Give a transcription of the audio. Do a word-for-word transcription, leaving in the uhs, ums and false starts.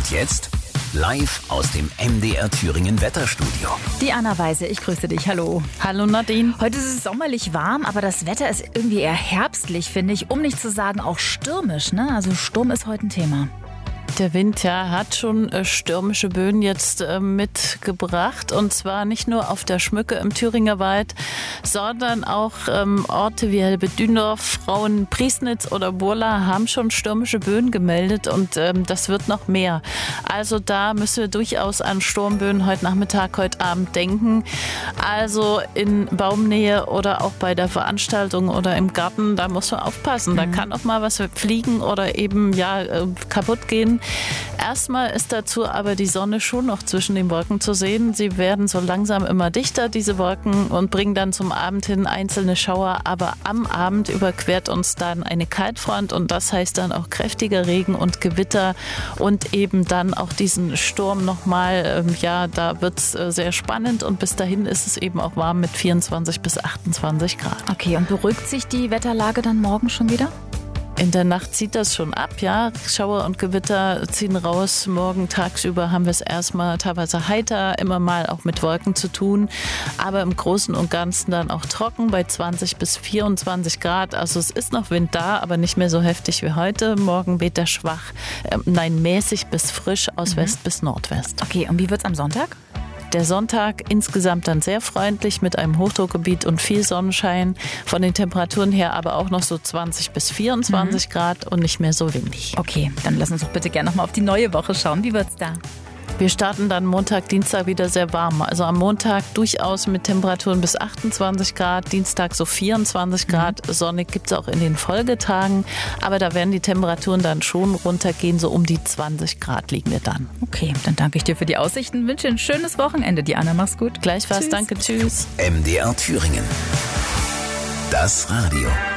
Und jetzt live aus dem M D R Thüringen Wetterstudio. Die Anna Weise, ich grüße dich. Hallo. Hallo Nadine. Heute ist es sommerlich warm, aber das Wetter ist irgendwie eher herbstlich, finde ich. Um nicht zu sagen auch stürmisch, ne? Also Sturm ist heute ein Thema. Der Wind ja, hat schon äh, stürmische Böen jetzt äh, mitgebracht. Und zwar nicht nur auf der Schmücke im Thüringer Wald, sondern auch ähm, Orte wie Helbedündorf, Frauen, Priesnitz oder Burla haben schon stürmische Böen gemeldet. Und ähm, das wird noch mehr. Also da müssen wir durchaus an Sturmböen heute Nachmittag, heute Abend denken. Also in Baumnähe oder auch bei der Veranstaltung oder im Garten, da muss man aufpassen. Mhm. Da kann auch mal was fliegen oder eben ja äh, kaputt gehen. Erstmal ist dazu aber die Sonne schon noch zwischen den Wolken zu sehen. Sie werden so langsam immer dichter, diese Wolken, und bringen dann zum Abend hin einzelne Schauer. Aber am Abend überquert uns dann eine Kaltfront und das heißt dann auch kräftiger Regen und Gewitter und eben dann auch diesen Sturm nochmal. Ja, da wird es sehr spannend und bis dahin ist es eben auch warm mit vierundzwanzig bis achtundzwanzig Grad. Okay, und beruhigt sich die Wetterlage dann morgen schon wieder? In der Nacht zieht das schon ab, ja. Schauer und Gewitter ziehen raus. Morgen tagsüber haben wir es erstmal teilweise heiter, immer mal auch mit Wolken zu tun. Aber im Großen und Ganzen dann auch trocken bei zwanzig bis vierundzwanzig Grad. Also es ist noch Wind da, aber nicht mehr so heftig wie heute. Morgen weht er schwach, äh, nein, mäßig bis frisch aus mhm. West bis Nordwest. Okay, und wie wird's am Sonntag? Der Sonntag insgesamt dann sehr freundlich mit einem Hochdruckgebiet und viel Sonnenschein. Von den Temperaturen her aber auch noch so zwanzig bis vierundzwanzig mhm. Grad und nicht mehr so windig. Okay, dann lass uns doch bitte gerne nochmal auf die neue Woche schauen. Wie wird's da? Wir starten dann Montag, Dienstag wieder sehr warm. Also am Montag durchaus mit Temperaturen bis achtundzwanzig Grad, Dienstag so vierundzwanzig Grad. Mhm. Sonnig gibt es auch in den Folgetagen. Aber da werden die Temperaturen dann schon runtergehen, so um die zwanzig Grad liegen wir dann. Okay, dann danke ich dir für die Aussichten. Wünsche ein schönes Wochenende. Diana, mach's gut. Gleichfalls, danke, tschüss. M D R Thüringen. Das Radio.